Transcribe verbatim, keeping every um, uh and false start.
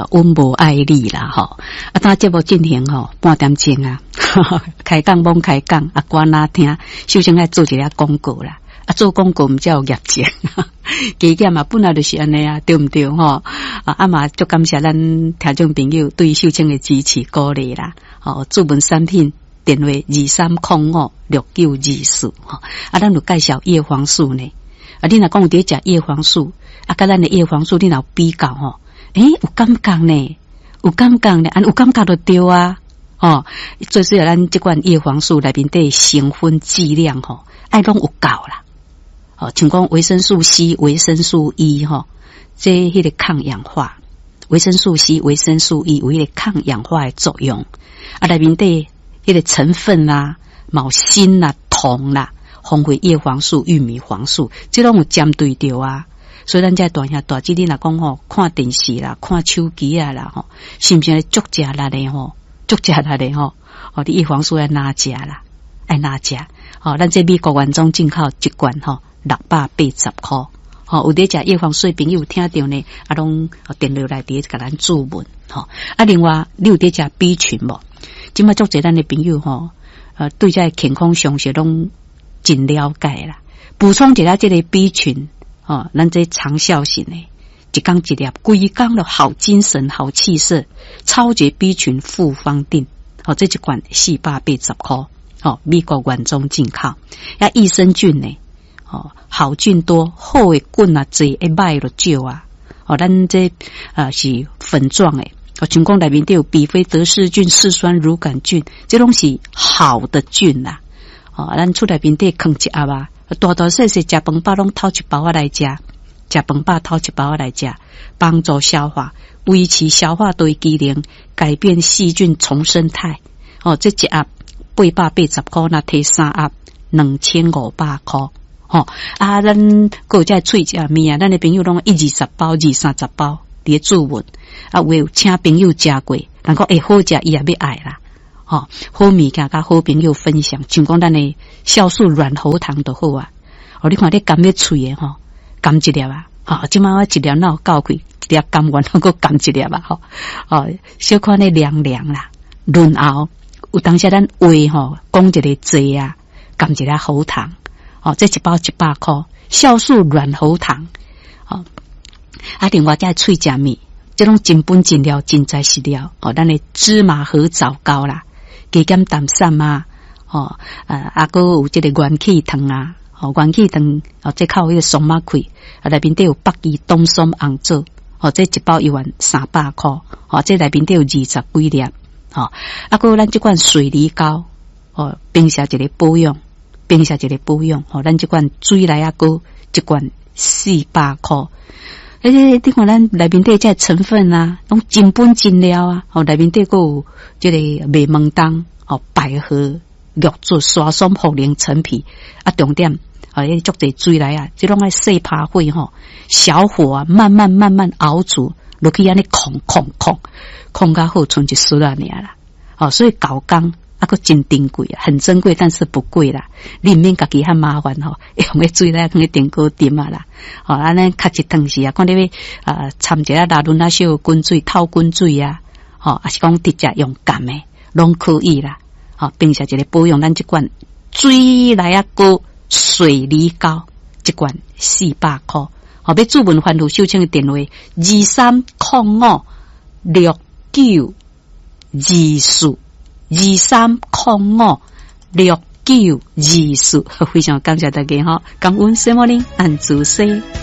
呃温无爱你啦吼。啊，当节目进行吼半点钟啊，开讲罔开讲，啊歌哪听，首先爱做一下广告啦。啊，做广告毋才有业绩，基金嘛本来就是安尼啊，对毋对吼？啊，啊嘛，足感谢咱听众朋友对秀清的支持鼓励啦。哦，注文产品电话二三零五六九二四吼。啊，咱有介绍叶黄素呢。啊，你若讲有伫食叶黄素，啊，甲咱的叶黄素你若比较吼，诶、欸，有感觉呢，有感觉呢，啊，有感觉就对啊。哦，最主要咱即款叶黄素内面的成分剂量吼，爱拢有够啦。哦，像讲维生素 C、维生素 E 吼，这迄个抗氧化，维生素 C、维生素 E 有迄个抗氧化的作用。啊，内面的迄个成分啦、毛锌啦、铜啦、红会叶黄素、玉米黄素，这拢有针对着啊。所以咱在大兄大姐你若讲吼，看电视啦、看手机啊啦吼，是毋是足食力的吼？足食力的吼，哦，你叶黄素要哪食啦？爱哪食？哦，咱这美国原装进口一罐吼。六百八十块，吼、哦，有伫食叶黄素朋友听到呢，啊，拢电流来伫甲咱注文，吼、哦。啊，另外你有伫食 B 群无？即摆足侪咱的朋友吼，呃，对这健康常识拢真了解啦。补充一下这个 B 群，哦，咱这长效型的，一缸一粒，规缸的好精神、好气色，超级 B 群复方定，哦，这一罐四百八十块，哦，美国原装进口，啊，益生菌呢？哦，好菌多，好的菌啊，侪会歹就少啊。哦，咱这啊、呃、是粉状的，哦，像讲内面都有比菲德氏菌、嗜酸乳杆菌，这拢是好的菌啦。哦，咱厝内面得放一盒啊，大大细细食饭饱拢偷一包啊来食，食饭饱偷一包啊来食，帮助消化，维持消化道机能，改变细菌重生态。哦，这一盒八百八十块，那摕三盒两千五百块。哦啊，咱还有这喙食面啊，咱的朋友拢一二十包、二三十包伫注文啊，有请朋友食过，人讲会好食，伊也要爱啦。哦，好物件甲好朋友分享，像讲咱的酵素软喉糖就好啊。哦，你看你甘咧喙的吼，甘一粒啊，哦，即摆我一粒哪有够开，一粒甘完还佫甘一粒啊，吼，哦，小可咧凉凉啦，润喉，有当时咱话吼讲一个济啊，甘一粒喉糖。哦，这一包一百块，酵素软喉糖，哦，啊，另外再脆食面，这种真本真料真材实料，哦，咱的芝麻和枣膏啦，加减淡散啊，哦，呃，啊，还有这个元气糖啊，哦，元气糖，哦，这靠迄个松马开，啊，内面都有北极冬松红枣，哦，这一包一万三百块，哦，这内面都有二十几粒，哦，啊，还有咱这款水梨膏，哦，并且一个保养。并且一个保养，吼、哦，咱这罐水来啊膏一罐四百块，诶、欸，你看咱内面底这成分啊，拢真本真料啊，哦，内面底还有这个麦门冬，哦，百合、绿竹、沙松、茯苓、陈皮，啊，重点，啊，足侪水来啊，这拢爱细拍火吼，小火啊，慢慢慢慢熬煮，落去安尼控控控，控到好，剩一丝啊尔啦，哦，所以搞工。啊，个真珍贵啊，很珍贵，但是不贵啦。你唔免家己很麻烦吼，用个水来用个电锅点啊啦。哦，安尼较一汤时啊，看你要啊掺一下拉伦那小滚水、透滚水啊，哦，还是讲直接用干的，拢可以啦。哦，并且一个保养咱这罐水来啊个水梨膏，一罐四百块。哦，要注文欢路秀清的电话二三零五六九二四。二三零五六九二四，非常感谢大家哈，感恩什么呢？安主西。